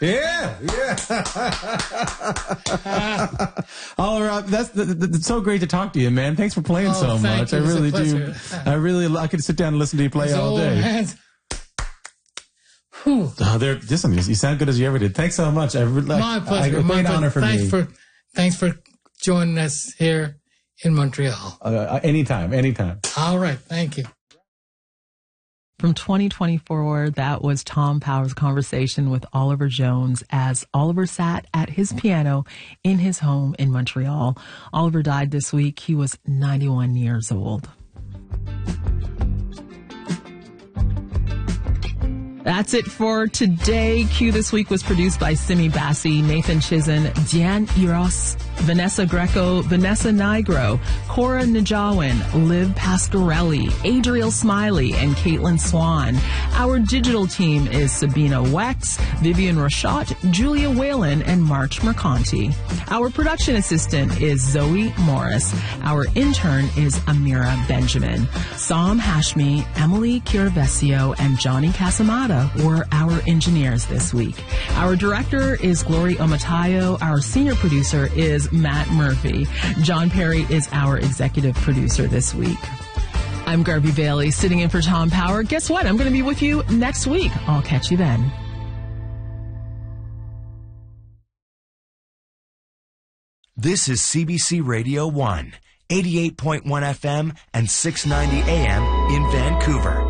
Yeah. Oliver, that's so great to talk to you, man. Thanks for playing so much. I really do. I could sit down and listen to you play all day. Listen, you sound good as you ever did. Thanks so much. My pleasure. A great honor for me. Thanks for joining us here in Montreal. Anytime. All right. Thank you. From 2020 forward, that was Tom Power's conversation with Oliver Jones as Oliver sat at his piano in his home in Montreal. Oliver died this week. He was 91 years old. That's it for today. Q This Week was produced by Simi Bassi, Nathan Chizen, Diane Eros, Vanessa Greco, Vanessa Nigro, Cora Najawin, Liv Pasquarelli, Adriel Smiley, and Caitlin Swan. Our digital team is Sabina Wex, Vivian Rashad, Julia Whalen, and March Mercanti. Our production assistant is Zoe Morris. Our intern is Amira Benjamin. Sam Hashmi, Emily Kiravesio, and Johnny Casamata were our engineers this week. Our director is Glory Omatayo. Our senior producer is Matt Murphy. John Perry is our executive producer this week. I'm Garvey Bailey, sitting in for Tom Power. Guess what? I'm going to be with you next week. I'll catch you then. This is CBC Radio 1, 88.1 FM and 690 AM in Vancouver.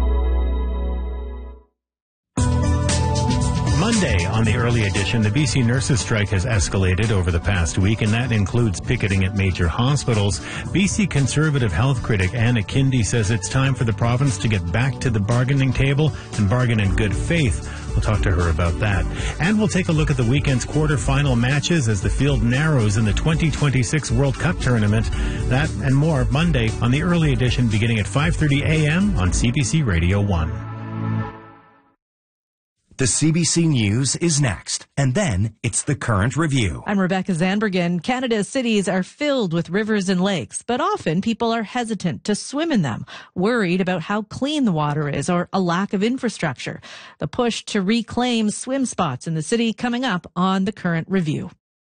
Monday on the early edition, the BC nurses' strike has escalated over the past week, and that includes picketing at major hospitals. BC Conservative health critic Anna Kindy says it's time for the province to get back to the bargaining table and bargain in good faith. We'll talk to her about that. And we'll take a look at the weekend's quarterfinal matches as the field narrows in the 2026 World Cup tournament. That and more Monday on the early edition beginning at 5:30 a.m. on CBC Radio 1. The CBC News is next, and then it's the Current Review. I'm Rebecca Zanbergen. Canada's cities are filled with rivers and lakes, but often people are hesitant to swim in them, worried about how clean the water is or a lack of infrastructure. The push to reclaim swim spots in the city coming up on the Current Review.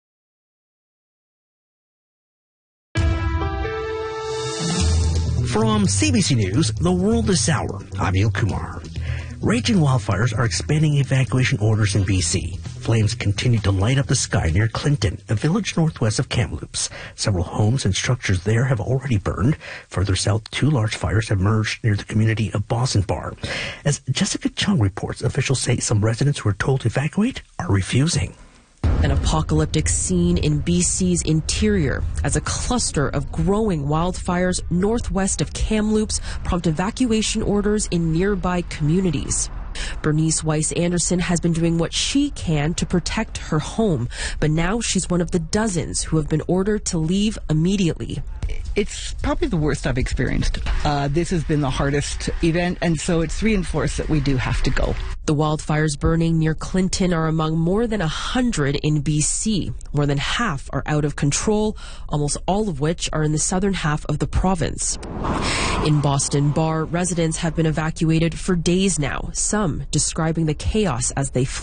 From CBC News, The World is Sour. I'm Neil Kumar. Raging wildfires are expanding evacuation orders in BC. Flames continue to light up the sky near Clinton, a village northwest of Kamloops. Several homes and structures there have already burned. Further south, 2 large fires have emerged near the community of Boston Bar. As Jessica Chung reports, officials say some residents who are told to evacuate are refusing. An apocalyptic scene in BC's interior as a cluster of growing wildfires northwest of Kamloops prompt evacuation orders in nearby communities. Bernice Weiss-Anderson has been doing what she can to protect her home, but now she's one of the dozens who have been ordered to leave immediately. It's probably the worst I've experienced. This has been the hardest event, and so it's reinforced that we do have to go. The wildfires burning near Clinton are among more than 100 in BC. More than half are out of control, almost all of which are in the southern half of the province. In Boston Bar, residents have been evacuated for days now, some describing the chaos as they